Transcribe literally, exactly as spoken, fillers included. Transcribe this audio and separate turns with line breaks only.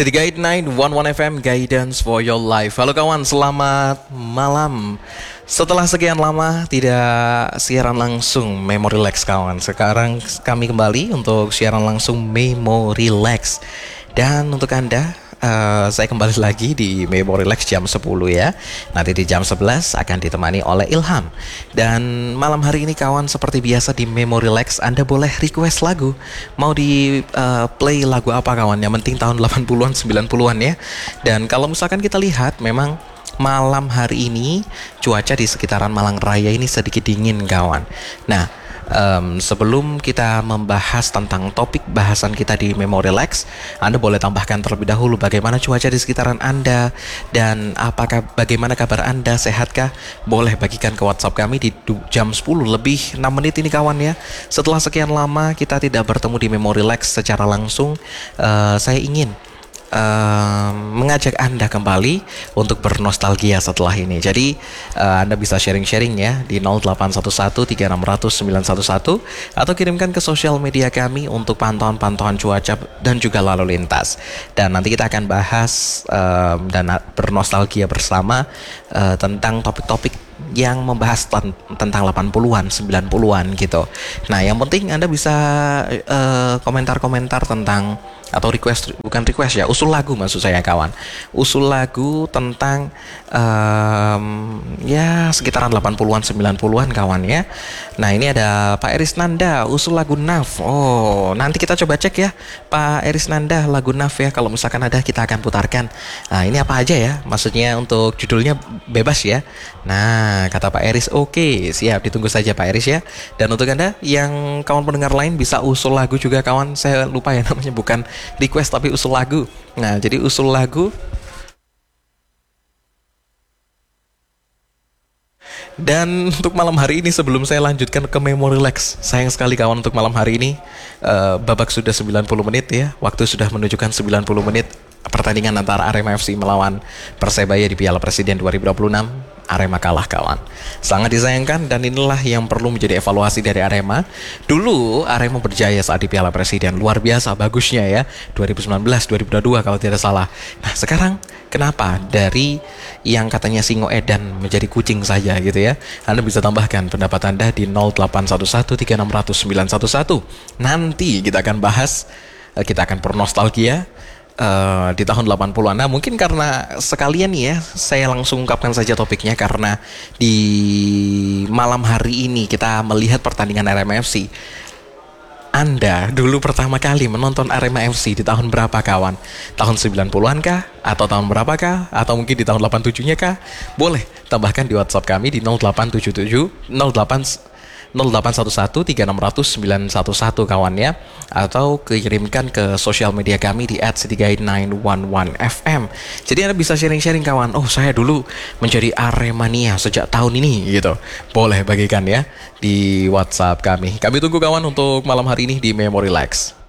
City Guide sembilan satu satu F M, Guidance for your life. Halo kawan, selamat malam. Setelah sekian lama tidak siaran langsung Memo Relax kawan, sekarang kami kembali untuk siaran langsung Memo Relax. Dan untuk Anda, uh, saya kembali lagi di Memo Relax jam sepuluh ya. Nanti di jam sebelas akan ditemani oleh Ilham. Dan malam hari ini kawan, seperti biasa di Memo Relax, Anda boleh request lagu. Mau di uh, play lagu apa kawan? Yang penting tahun delapan puluhan, sembilan puluhan ya. Dan kalau misalkan kita lihat, memang malam hari ini cuaca di sekitaran Malang Raya ini sedikit dingin kawan. Nah, Um, sebelum kita membahas tentang topik bahasan kita di Memo Relax, Anda boleh tambahkan terlebih dahulu bagaimana cuaca di sekitaran Anda dan apakah bagaimana kabar Anda, sehatkah? Boleh bagikan ke WhatsApp kami di jam sepuluh lebih enam menit ini kawan ya. Setelah sekian lama kita tidak bertemu di Memo Relax secara langsung, uh, saya ingin Uh, mengajak Anda kembali untuk bernostalgia setelah ini. Jadi uh, Anda bisa sharing-sharing ya di nol delapan satu satu tiga enam nol nol sembilan satu satu atau kirimkan ke sosial media kami untuk pantauan-pantauan cuaca dan juga lalu lintas. Dan nanti kita akan bahas uh, dan bernostalgia bersama uh, tentang topik-topik yang membahas ten- tentang delapan puluhan, sembilan puluhan gitu. Nah, yang penting Anda bisa uh, komentar-komentar tentang atau request, bukan request ya, usul lagu maksud saya kawan. Usul lagu tentang um, ya sekitaran delapan puluhan, sembilan puluhan kawan ya. Nah, ini ada Pak Eris Nanda, usul lagu Naf. Oh, nanti kita coba cek ya Pak Eris Nanda, lagu Naf ya. Kalau misalkan ada, kita akan putarkan. Nah, ini apa aja ya? Maksudnya untuk judulnya bebas ya. Nah, kata Pak Eris, oke, okay, siap, ditunggu saja Pak Eris ya. Dan untuk Anda yang kawan pendengar lain bisa usul lagu juga kawan. Saya lupa ya namanya, bukan request tapi usul lagu. Nah, jadi usul lagu. Dan untuk malam hari ini, sebelum saya lanjutkan ke Memo Relax, sayang sekali kawan, untuk malam hari ini uh, babak sudah sembilan puluh menit ya. Waktu sudah menunjukkan sembilan puluh menit pertandingan antara Arema F C melawan Persebaya di Piala Presiden dua ribu dua puluh enam. Arema kalah kawan. Sangat disayangkan, dan inilah yang perlu menjadi evaluasi dari Arema. Dulu Arema berjaya saat di Piala Presiden, luar biasa bagusnya ya, dua ribu sembilan belas, dua ribu dua puluh dua kalau tidak salah. Nah, sekarang kenapa dari yang katanya singo edan menjadi kucing saja gitu ya? Anda bisa tambahkan pendapat Anda di nol delapan satu satu tiga enam nol nol sembilan satu satu. Nanti kita akan bahas, kita akan bernostalgia Uh, di tahun delapan puluhan. Nah, mungkin karena sekalian nih ya, saya langsung ungkapkan saja topiknya, karena di malam hari ini kita melihat pertandingan Arema F C. Anda dulu pertama kali menonton Arema F C di tahun berapa kawan? Tahun sembilan puluhan kah? Atau tahun berapa kah? Atau mungkin di tahun delapan puluh tujuh-nya kah? Boleh tambahkan di WhatsApp kami di nol delapan tujuh tujuh nol delapan nol delapan satu satu tiga enam nol nol sembilan satu satu kawan ya, atau kirimkan ke sosial media kami di at city guide sembilan satu satu F M. Jadi Anda bisa sharing-sharing kawan. Oh, saya dulu menjadi Aremania sejak tahun ini gitu. Boleh bagikan ya di WhatsApp kami. Kami tunggu kawan untuk malam hari ini di Memo Relax.